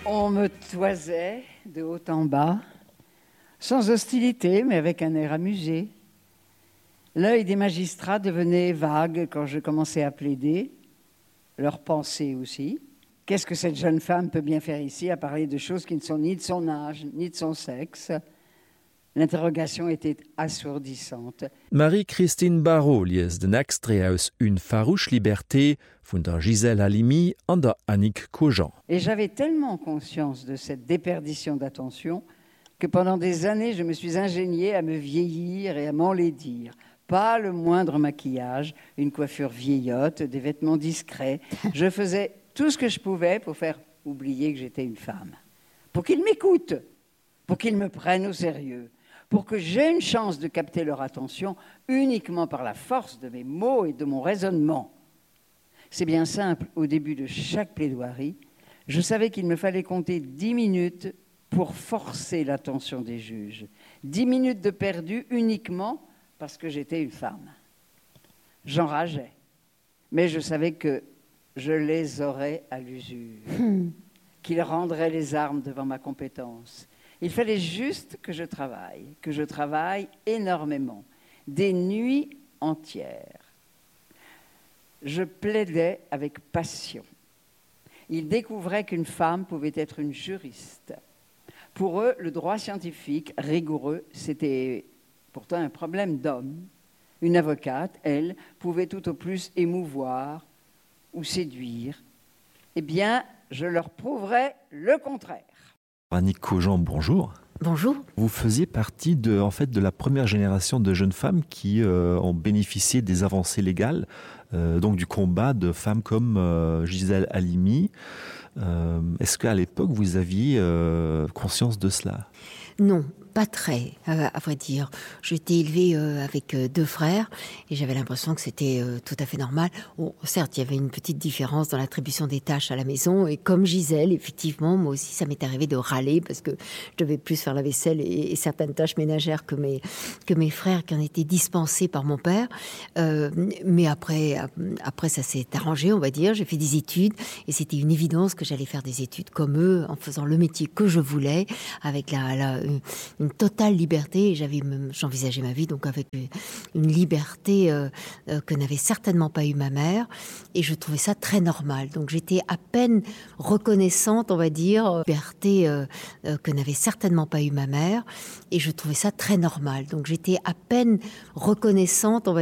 On me toisait de haut en bas, sans hostilité, mais avec un air amusé. L'œil des magistrats devenait vague quand je commençais à plaider, leurs pensées aussi. Qu'est-ce que cette jeune femme peut bien faire ici à parler de choses qui ne sont ni de son âge, ni de son sexe? L'interrogation était assourdissante. Marie-Christine Barrault liest den Extrait aus Une farouche liberté vun der Gisèle Halimi an der Annick Cogent. Et j'avais tellement conscience de cette déperdition d'attention que pendant des années, je me suis ingéniée à me vieillir et à m'enlaidir. Pas le moindre maquillage, une coiffure vieillotte, des vêtements discrets. Je faisais tout ce que je pouvais pour faire oublier que j'étais une femme. Pour qu'ils m'écoutent, pour qu'ils me prennent au sérieux, pour que j'aie une chance de capter leur attention uniquement par la force de mes mots et de mon raisonnement. C'est bien simple, au début de chaque plaidoirie, je savais qu'il me fallait compter 10 minutes pour forcer l'attention des juges. 10 minutes de perdu uniquement parce que j'étais une femme. J'enrageais, mais je savais que je les aurais à l'usure, qu'ils rendraient les armes devant ma compétence. Il fallait juste que je travaille énormément, des nuits entières. Je plaidais avec passion. Ils découvraient qu'une femme pouvait être une juriste. Pour eux, le droit scientifique rigoureux, c'était pourtant un problème d'homme. Une avocate, elle, pouvait tout au plus émouvoir ou séduire. Eh bien, je leur prouverais le contraire. Annick Cogent, bonjour. Bonjour. Vous faisiez partie de la première génération de jeunes femmes qui ont bénéficié des avancées légales, donc du combat de femmes comme Gisèle Halimi. Est-ce qu'à l'époque, vous aviez conscience de cela ? Non, pas très, à vrai dire. J'étais élevée avec 2 frères et j'avais l'impression que c'était tout à fait normal. Bon, certes, il y avait une petite différence dans l'attribution des tâches à la maison et comme Gisèle, effectivement, moi aussi, ça m'est arrivé de râler parce que je devais plus faire la vaisselle et certaines tâches ménagères que mes frères qui en étaient dispensés par mon père. Mais après, ça s'est arrangé, on va dire. J'ai fait des études et c'était une évidence que j'allais faire des études comme eux en faisant le métier que je voulais avec une totale liberté et j'envisageais ma vie donc avec une liberté que n'avait certainement pas eu ma mère et je trouvais ça très normal. Donc j'étais à peine reconnaissante, on va dire, liberté que n'avait certainement pas eu ma mère et je trouvais ça très normal. Donc j'étais à peine reconnaissante, on va